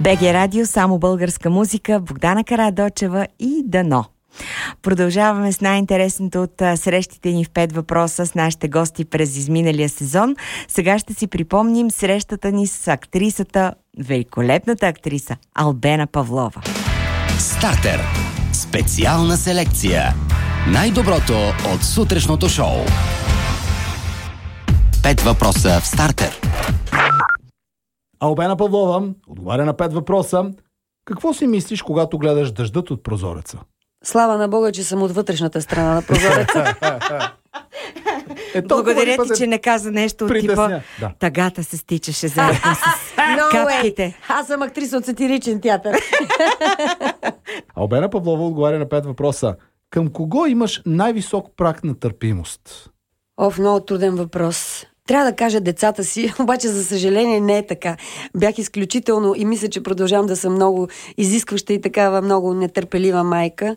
БГ Радио, само българска музика, Богдана Карадочева и Дано. Продължаваме с най-интересното от срещите ни в 5 въпроса с нашите гости през изминалия сезон. Сега ще си припомним срещата ни с актрисата, великолепната актриса Албена Павлова. Стартер. Специална селекция. Най-доброто от сутрешното шоу. 5 въпроса в Стартер. Албена Павлова отговаря на 5 въпроса. Какво си мислиш, когато гледаш дъждът от прозореца? Слава на Бога, че съм от вътрешната страна на прозореца. Благодаря ти, че не каза нещо от типа да. Тъгата се стичаше заедно с капките. Аз съм актриса от сатиричен театър. Албена Павлова отговаря на 5 въпроса. Към кого имаш най-висок праг на търпимост? Много труден въпрос. Трябва да кажа децата си, обаче за съжаление не е така. Бях изключително и мисля, че продължавам да съм много изискваща и такава много нетърпелива майка.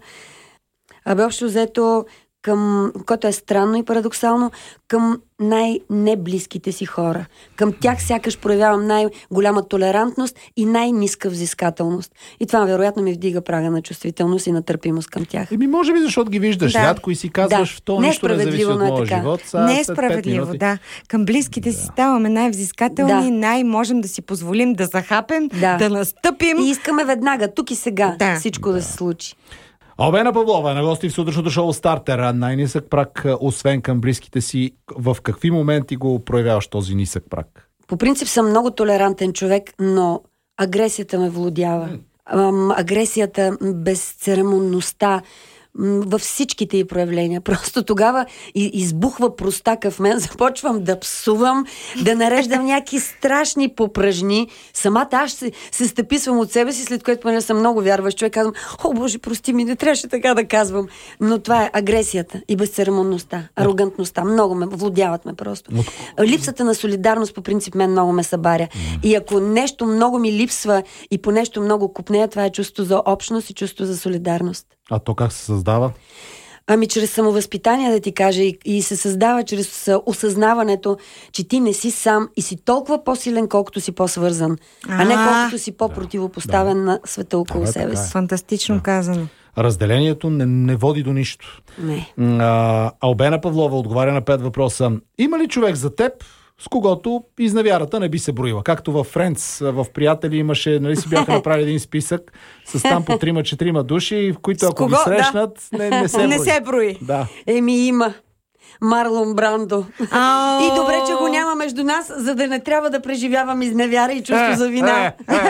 Общо взето, което е странно и парадоксално, към най-неблизките си хора. Към тях сякаш проявявам най-голяма толерантност и най-ниска взискателност. И това вероятно ми вдига прага на чувствителност и на търпимост към тях. Може би, защото ги виждаш рядко и си казваш, в то нищо не зависи от моя живот. Не е справедливо, да. Към близките си ставаме най-взискателни, най-можем да си позволим да захапем, да настъпим. И искаме веднага, тук и сега, всичко да се случи. Албена Павлова е на гости в сутрешното шоу Стартер. Най-нисък праг, освен към близките си, в какви моменти го проявяваш този нисък праг? По принцип съм много толерантен човек, но агресията ме владява. Агресията, безцеремонността, във всичките й проявления. Просто тогава избухва простака в мен, започвам да псувам, да нареждам някакви страшни попражни. Самата аз се стъписвам от себе си, след което поне съм много вярващ човек. Казвам, Боже, прости ми, не трябваше така да казвам. Но това е агресията и безцеремонността, арогантността. Много ме владяват ме просто. Липсата на солидарност по принцип мен много ме събаря. И ако нещо много ми липсва и по нещо много купнея, това е чувство за общност и чувство за солидарност. А то как се създава? Чрез самовъзпитание, да ти кажа, и се създава чрез осъзнаването, че ти не си сам и си толкова по-силен, колкото си по-свързан, а не колкото си по-противопоставен на света около себе си. Фантастично казано. Разделението не води до нищо. Не. Албена Павлова отговаря на 5 въпроса. Има ли човек за теб, с когото изневярата не би се броила? Както във Френдс, в Приятели имаше, нали си бяха направили един списък с там по 3-4 души, в които ако ги срещнат, не се брои. Да. Има. Марлон Брандо. И добре, че го няма между нас, за да не трябва да преживявам изневяра и чувство за вина.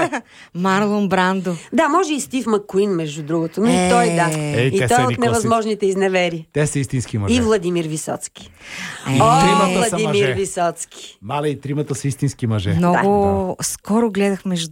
Марлон Брандо. Да, може и Стив Маккуин, между другото. Но и той, и той от невъзможните изневери. Те са истински мъже. И Владимир Висоцки. Тримата са Владимир мъже. Висоцки. Мале, и тримата са истински мъже. Много скоро гледах между